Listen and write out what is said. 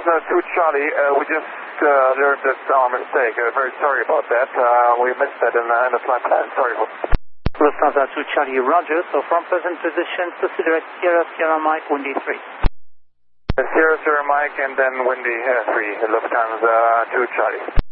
Lufthansa 2 Charlie, we just learned that our mistake. Very sorry about that. We missed that in the flight plan. Sorry. Lufthansa 2 Charlie, roger. So from present position, proceed direct Sierra, Sierra Mike, windy 3. Sierra, Sierra Mike, and then windy 3, Lufthansa 2 Charlie.